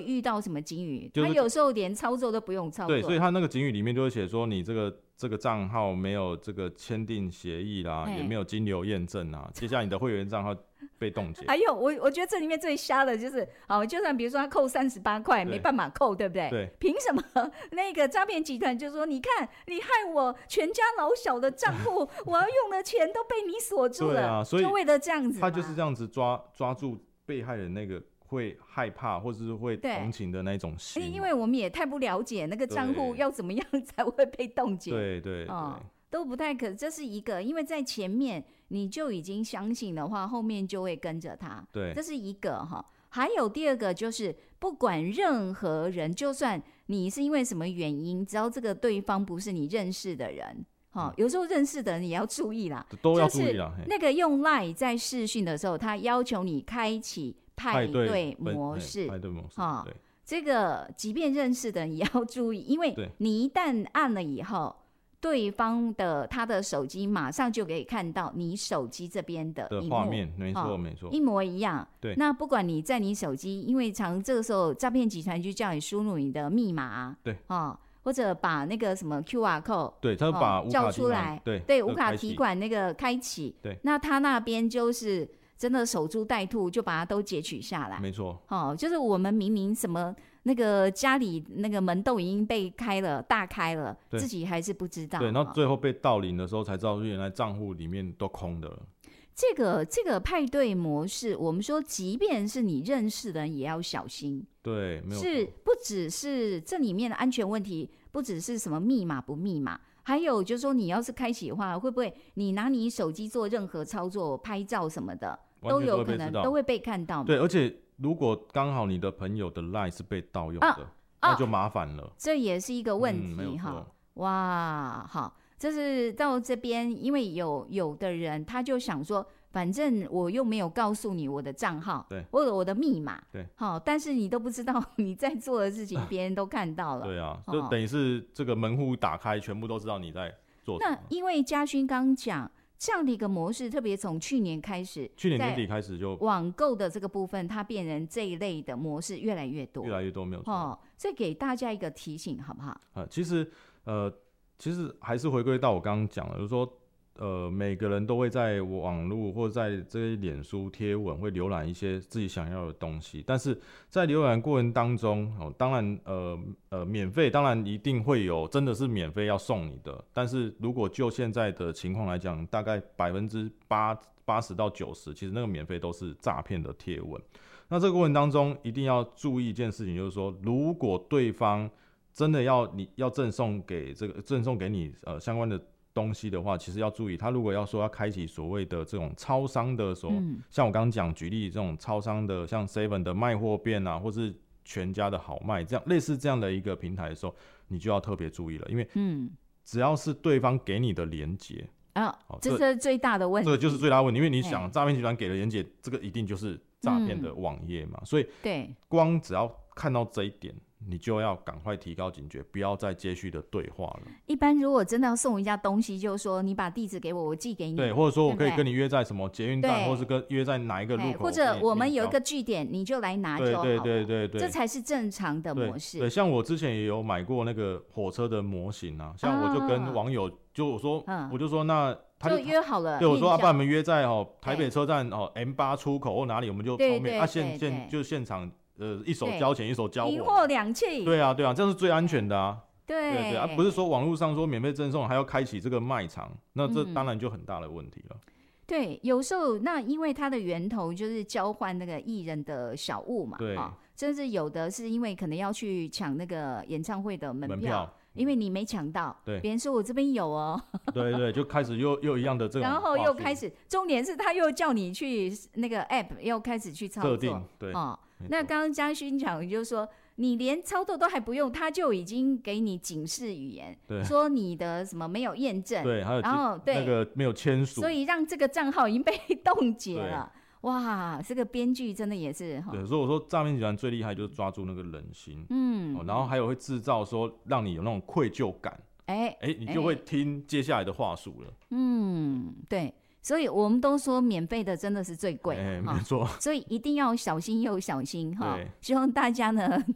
遇到什么警语， 就是他有时候连操作都不用操作。 对，所以他那个警语里面就会写说你这个账号没有这个签订协议啦，也没有金流验证啊，接下来你的会员账号被冻结。 还有我觉得这里面最瞎的就是，就算比如说他扣38块没办法扣，对不对？ 对。 凭什么那个诈骗集团就说你看你害我全家老小的账户我要用的钱都被你锁住了。 对啊，所以就为了这样子， 他就是这样子抓住被害人那个会害怕或者是会同情的那种心。 因为我们也太不了解那个账户要怎么样才会被冻结。 对对对。 都不太可，这是一个，因为在前面你就已经相信的话，后面就会跟着他。 对， 这是一个哈。还有第二个就是，不管任何人，就算你是因为什么原因，只要这个对方不是你认识的人，有时候认识的人也要注意啦， 都要注意啦。 就是那个用 LINE 在视讯的时候，他要求你开启派对模式，对，这个即便认识的人也要注意，因为你一旦按了以后。对方的他的手机马上就可以看到你手机这边的画面，没错没错， 一模一样。 对， 那不管你在你手机，因为常这个时候诈骗集团就叫你输入你的密码， 对或者把那个什么 QR code， 对，他把无卡叫出来，对，无卡提款那个开启， 对， 那他那边就是真的守株待兔，就把它都截取下来， 没错。 就是我们明明什么。那个家里那个门都已经被大开了，自己还是不知道。 对，然后最后被盗领的时候才知道，原来账户里面都空的了。 这个派对模式，我们说，即便是你认识的人，也要小心。 对，没有是不只是这里面的安全问题，不只是什么密码不密码，还有就是说，你要是开启的话，会不会你拿你手机做任何操作、拍照什么的，都有可能都会被看到。 对，而且。如果刚好你的朋友的 LINE 是被盗用的，那就麻烦了。 这也是一个问题哈。哇，好，这是到这边，因为有的人他就想说，反正我又没有告诉你我的账号， 对， 或者我的密码， 对， 好，但是你都不知道你在做的事情，别人都看到了。 对啊，就等于是这个门户打开，全部都知道你在做什么。 那因为嘉勋刚讲。这样的一个模式，特别从去年开始， 去年年底开始就网购的这个部分，它变成这一类的模式越来越多， 没有错。 所以给大家一个提醒，好不好？ 其实还是回归到我刚刚讲的，就是说。每个人都会在网络或者在这些脸书贴文会浏览一些自己想要的东西，但是在浏览过程当中，当然免费当然一定会有真的是免费要送你的，但是如果就现在的情况来讲，大概80%到90%，其实那个免费都是诈骗的贴文。那这个过程当中一定要注意一件事情，就是说，如果对方真的要赠送给你相关的东西的话，其实要注意，他如果要说要开启所谓的这种超商的像我刚刚讲举例这种超商的，像 Seven 的卖货店啊，或是全家的好卖，这样类似这样的一个平台的时候，你就要特别注意了，因为只要是对方给你的连结这是最大的问题， 这个就是最大的问题，因为你想诈骗集团给的连结，这个一定就是诈骗的网页嘛，所以光只要看到这一点。你就要赶快提高警觉，不要再接续的对话了。 一般如果真的要送人家东西，就是说你把地址给我，我寄给你。 对，或者说我可以跟你约在什么捷运站，或是约在哪一个路口， 或者我们有一个据点，你就来拿就好了。 对， 这才是正常的模式。 对，像我之前也有买过那个火车的模型啊，像我就跟网友我就说那他就约好了， 对我说不然我们约在台北车站M8 出口或哪里，我们就方便。现场。一手交钱一手交货， 一货两气。 对啊，这样是最安全的啊。 对， 不是说网络上说免费赠送还要开启这个卖场，那这当然就很大的问题了。 对，有时候那因为它的源头就是交换那个艺人的小物嘛， 对， 甚至有的是因为可能要去抢那个演唱会的门票。因为你没抢到，对，别人说我这边有哦， 对，就开始又一样的这种， 然后又开始，重点是他又叫你去那个 app 又开始去操作， 设定，对， 那刚刚嘉勋讲就是说，你连操作都还不用，他就已经给你警示语言，说你的什么没有验证， 对，还有然后那个没有签署， 所以让这个账号已经被冻结了。哇，这个编剧真的也是对，所以我说诈骗集团最厉害就是抓住那个人心，然后还有会制造说让你有那种愧疚感，你就会听接下来的话术了， 对，所以我们都说免费的真的是最贵， 没错， 所以一定要小心又小心哈。希望大家呢